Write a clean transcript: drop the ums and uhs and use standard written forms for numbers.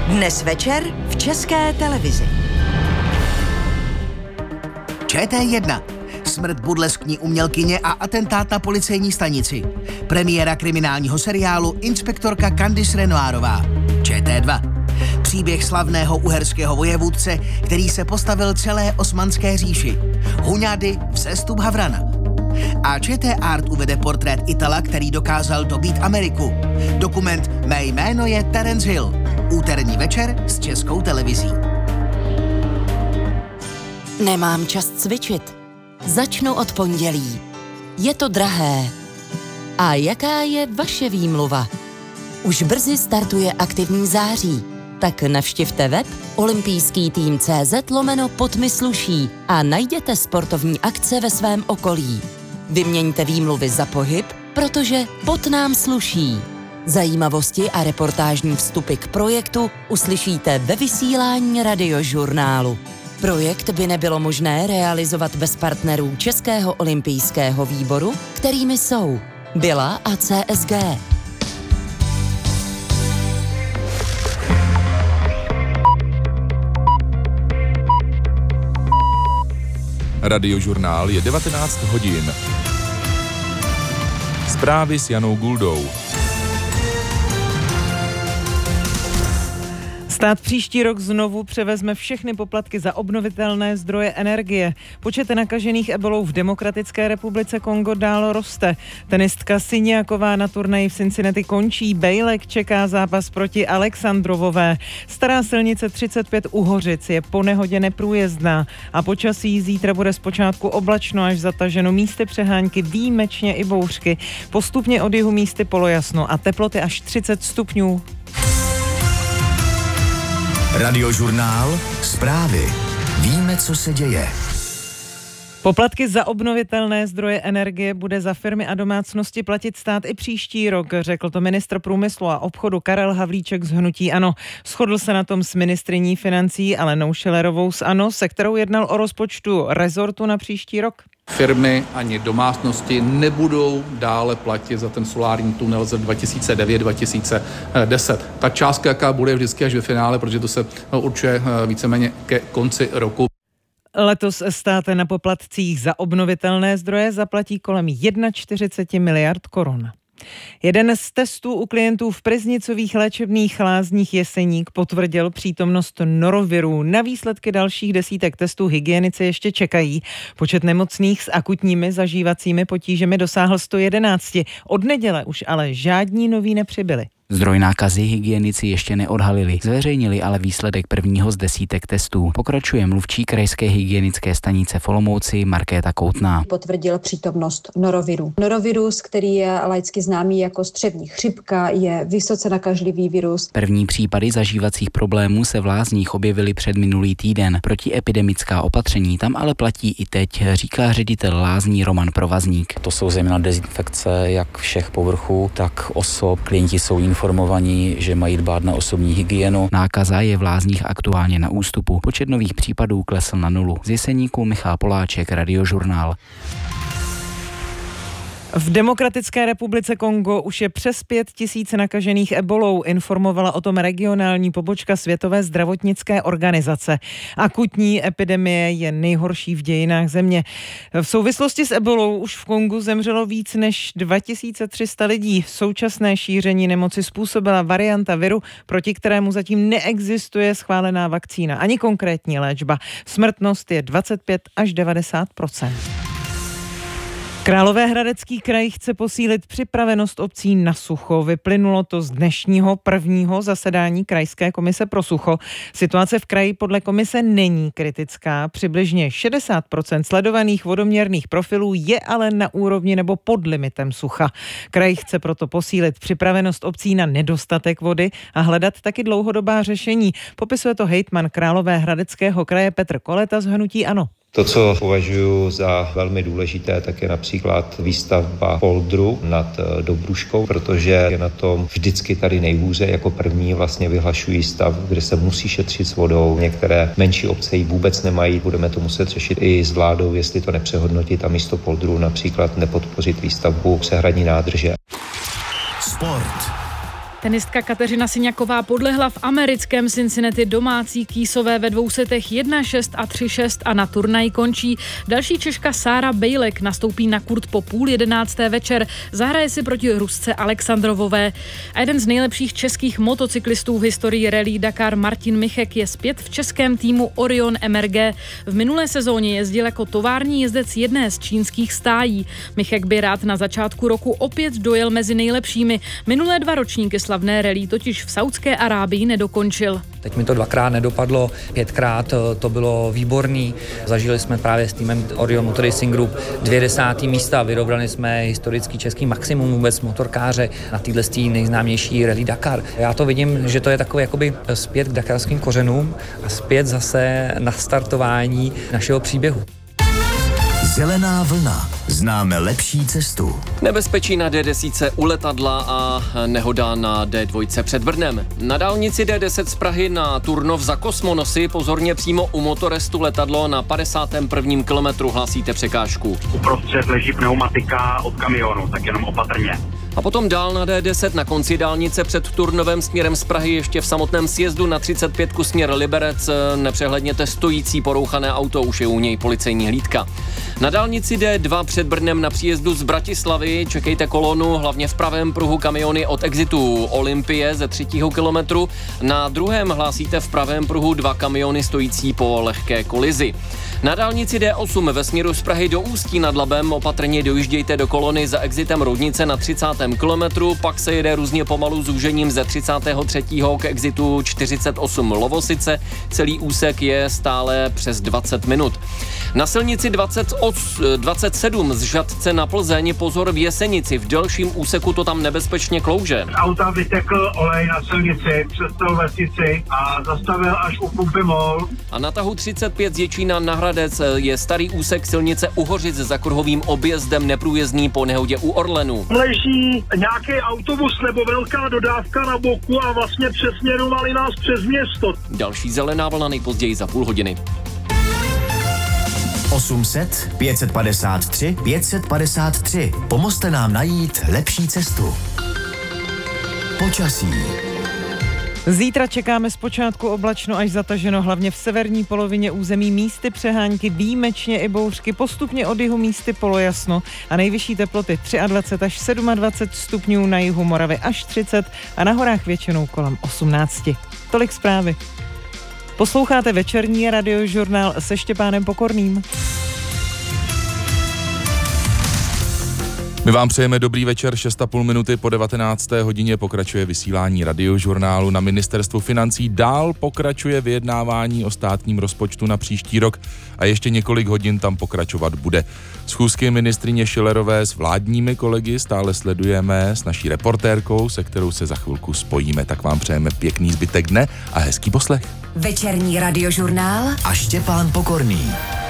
Dnes večer v České televizi. ČT1. Smrt burleskní umělkyně a atentát na policejní stanici. Premiéra kriminálního seriálu Inspektorka Candice Renoirová. ČT2. Příběh slavného uherského vojevůdce, který se postavil celé Osmanské říši. Huňady, vzestup Havrana. A ČT Art uvede portrét Itala, který dokázal dobít Ameriku. Dokument Mé jméno je Terence Hill. Úterní večer s Českou televizí. Nemám čas cvičit. Začnu od pondělí. Je to drahé. A jaká je vaše výmluva? Už brzy startuje aktivní září. Tak navštivte web olympijský-tým.cz/podmysluší a najděte sportovní akce ve svém okolí. Vyměňte výmluvy za pohyb, protože pot nám sluší. Zajímavosti a reportážní vstupy k projektu uslyšíte ve vysílání Radiožurnálu. Projekt by nebylo možné realizovat bez partnerů Českého olympijského výboru, kterými jsou Bila a CSG. Radiožurnál je 19 hodin. Zprávy s Janou Guldou. Stát příští rok znovu převezme všechny poplatky za obnovitelné zdroje energie. Počet nakažených ebolou v Demokratické republice Kongo dál roste. Tenistka Siniaková na turnaji v Cincinnati končí. Bejlek čeká zápas proti Alexandrovové. Stará silnice 35 u Hořic je po nehodě neprůjezdná a počasí zítra bude zpočátku oblačno až zataženo, místy přehánky, výjimečně i bouřky. Postupně od jihu místy polojasno a teploty až 30 stupňů. Radiožurnál. Zprávy. Víme, co se děje. Poplatky za obnovitelné zdroje energie bude za firmy a domácnosti platit stát i příští rok, řekl to ministr průmyslu a obchodu Karel Havlíček z hnutí ANO. Shodl se na tom s ministryní financí Alenou Schillerovou z ANO, se kterou jednal o rozpočtu rezortu na příští rok. Firmy ani domácnosti nebudou dále platit za ten solární tunel z 2009-2010. Ta částka, jaká bude, vždycky až ve finále, protože to se určuje víceméně ke konci roku. Letos stát na poplatcích za obnovitelné zdroje zaplatí kolem 41 miliard korun. Jeden z testů u klientů v Priznicových léčebných lázních Jeseník potvrdil přítomnost noroviru. Na výsledky dalších desítek testů hygienici ještě čekají. Počet nemocných s akutními zažívacími potížemi dosáhl 111. Od neděle už ale žádní noví nepřibyli. Zdroj nákazy hygienici ještě neodhalili, zveřejnili ale výsledek prvního z desítek testů. Pokračuje mluvčí krajské hygienické stanice v Olomouci Markéta Koutná. Potvrdil přítomnost noroviru. Norovirus, který je laicky známý jako střevní chřipka, je vysoce nakažlivý virus. První případy zažívacích problémů se v lázních objevily před minulý týden. Protiepidemická opatření tam ale platí i teď, říká ředitel lázní Roman Provazník. To jsou zejména dezinfekce jak všech povrchů, tak osob. Klienti jsou informovaní, že mají dbát na osobní hygienu. Nákaza je v lázních aktuálně na ústupu. Počet nových případů klesl na 0. Z Jeseníku Michal Poláček, Radiožurnál. V Demokratické republice Kongo už je přes 5 000 nakažených ebolou, informovala o tom regionální pobočka Světové zdravotnické organizace. Akutní epidemie je nejhorší v dějinách země. V souvislosti s ebolou už v Kongu zemřelo víc než 2300 lidí. Současné šíření nemoci způsobila varianta viru, proti kterému zatím neexistuje schválená vakcína ani konkrétní léčba. Smrtnost je 25 až 90%. Královéhradecký kraj chce posílit připravenost obcí na sucho. Vyplynulo to z dnešního prvního zasedání krajské komise pro sucho. Situace v kraji podle komise není kritická. Přibližně 60% sledovaných vodoměrných profilů je ale na úrovni nebo pod limitem sucha. Kraj chce proto posílit připravenost obcí na nedostatek vody a hledat taky dlouhodobá řešení. Popisuje to hejtman Královéhradeckého kraje Petr Koleta z hnutí ANO. To, co považuji za velmi důležité, tak je například výstavba poldru nad Dobruškou, protože je na tom vždycky tady nejhůře. Jako první vlastně vyhlašují stav, kde se musí šetřit s vodou. Některé menší obce ji vůbec nemají. Budeme to muset řešit i s vládou, jestli to nepřehodnotit a místo poldru například nepodpořit výstavbu přehradní nádrže. Sport. Tenistka Kateřina Siňaková podlehla v americkém Cincinnati domácí Kýsové ve 2 setech 1-6 a 3-6 a na turnaji končí. Další Češka Sára Bejlek nastoupí na kurt po 10:30 večer. Zahraje si proti Rusce Alexandrovové. A jeden z nejlepších českých motocyklistů v historii Rallye Dakar Martin Michek je zpět v českém týmu Orion MRG. V minulé sezóně jezdil jako tovární jezdec jedné z čínských stájí. Michek by rád na začátku roku opět dojel mezi nejlepšími. Minulé 2 ročníky slavné rally totiž v Saudské Arábii nedokončil. Teď mi to 2krát nedopadlo, 5krát to bylo výborný. Zažili jsme právě s týmem Orion Motor Racing Group 2 10. místa, vyrobrali jsme historický český maximum vůbec motorkáře na této nejznámější Rally Dakar. Já to vidím, že to je takový jakoby zpět k dakarským kořenům a zpět zase na startování našeho příběhu. Zelená vlna. Známe lepší cestu. Nebezpečí na D10 u letadla a nehoda na D2 před Brnem. Na dálnici D10 z Prahy na Turnov za Kosmonosy pozorně přímo u Motorestu letadlo na 51. kilometru, hlásíte překážku. Uprostřed leží pneumatika od kamionu, tak jenom opatrně. A potom dál na D10 na konci dálnice před Turnovem směrem z Prahy ještě v samotném sjezdu na 35 směr Liberec nepřehledněte stojící porouchané auto, už je u něj policejní hlídka. Na dálnici D2 před Brnem na příjezdu z Bratislavy čekejte kolonu, hlavně v pravém pruhu kamiony od exitu Olympie ze 3. kilometru. Na druhém hlásíte v pravém pruhu 2 kamiony stojící po lehké kolizi. Na dálnici D8 ve směru z Prahy do Ústí nad Labem opatrně dojíždějte do kolony za exitem Roudnice na 30. kilometru, pak se jede různě pomalu zúžením ze 33. k exitu 48 Lovosice. Celý úsek je stále přes 20 minut. Na silnici 27 z Žatce na Plzeň pozor v Jesenici, v delším úseku to tam nebezpečně klouže. Auta vytekl olej na silnici, přestal vesnici a zastavil až u pumpy MOL. A na tahu 35 z Děčína na Hradec je starý úsek silnice Uhořic za kruhovým objezdem neprůjezdný po nehodě u Orlenu. Leží nějaký autobus nebo velká dodávka na boku a vlastně přesměrovali nás přes město. Další zelená vlna nejpozději za půl hodiny. 800 553 553. Pomozte nám najít lepší cestu. Počasí. Zítra čekáme zpočátku oblačno až zataženo, hlavně v severní polovině území místy přehánky, výjimečně i bouřky, postupně od jihu místy polojasno a nejvyšší teploty 23 až 27 stupňů, na jihu Moravy až 30 a na horách většinou kolem 18. Tolik zprávy. Posloucháte večerní radiožurnál se Štěpánem Pokorným. My vám přejeme dobrý večer, 6,5 minuty po 19. hodině pokračuje vysílání radiožurnálu. Na ministerstvu financí dál pokračuje vyjednávání o státním rozpočtu na příští rok a ještě několik hodin tam pokračovat bude. Schůzky ministryně Schillerové s vládními kolegy stále sledujeme s naší reportérkou, se kterou se za chvilku spojíme. Tak vám přejeme pěkný zbytek dne a hezký poslech. Večerní radiožurnál a Štěpán Pokorný.